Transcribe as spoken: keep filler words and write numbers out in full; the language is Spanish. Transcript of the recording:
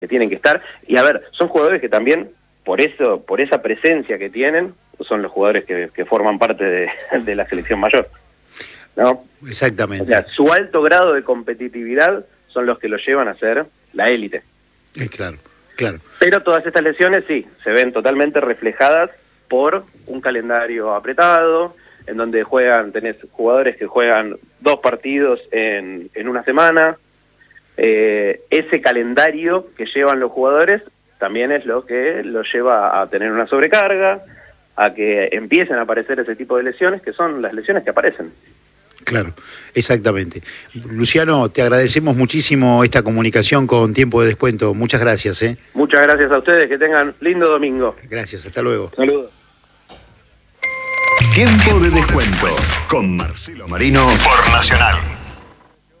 que tienen que estar. Y a ver, son jugadores que también, por eso, por esa presencia que tienen, son los jugadores que, que forman parte de, de la selección mayor, ¿no? Exactamente. O sea, su alto grado de competitividad son los que lo llevan a ser la élite. Eh, claro, claro. Pero todas estas lesiones sí, se ven totalmente reflejadas por un calendario apretado, en donde juegan, tenés jugadores que juegan dos partidos en, en una semana. Eh, ese calendario que llevan los jugadores también es lo que los lleva a tener una sobrecarga, a que empiecen a aparecer ese tipo de lesiones, que son las lesiones que aparecen. Claro, exactamente. Luciano, te agradecemos muchísimo esta comunicación con Tiempo de Descuento. Muchas gracias. ¿eh? Muchas gracias a ustedes, que tengan lindo domingo. Gracias, hasta luego. Saludos. Tiempo de Descuento con Marcelo Marino por Nacional.